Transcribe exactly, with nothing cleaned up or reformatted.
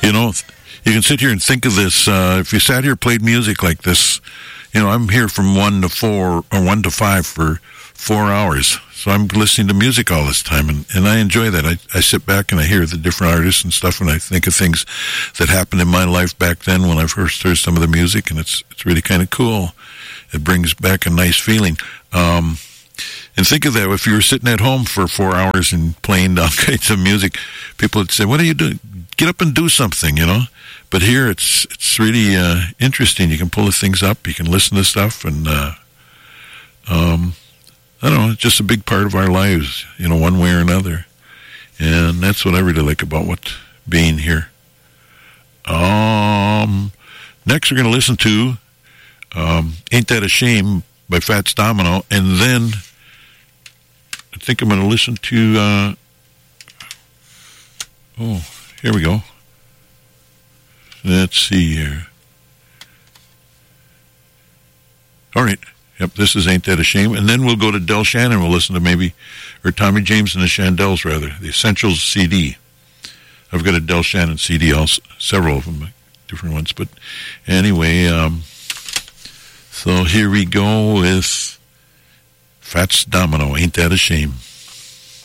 You know, you can sit here and think of this. Uh, if you sat here and played music like this, you know, I'm here from one to four or one to five for four hours. So I'm listening to music all this time, and, and I enjoy that. I, I sit back and I hear the different artists and stuff, and I think of things that happened in my life back then when I first heard some of the music, and it's it's really kind of cool. It brings back a nice feeling. Um, and think of that, if you were sitting at home for four hours and playing all kinds of music, people would say, what are you doing? Get up and do something, you know? But here it's it's really uh, interesting. You can pull the things up, you can listen to stuff, and uh, um, I don't know, it's just a big part of our lives, you know, one way or another. And that's what I really like about what being here. Um, next we're going to listen to um, Ain't That a Shame by Fats Domino, and then I think I'm going to listen to, uh, oh, here we go. Let's see here. All right. Yep, this is Ain't That a Shame. And then we'll go to Del Shannon. We'll listen to maybe, or Tommy James and the Shandells, rather, the Essentials C D. I've got a Del Shannon C D, also, several of them, different ones. But anyway, um, so here we go with Fats Domino, Ain't That a Shame.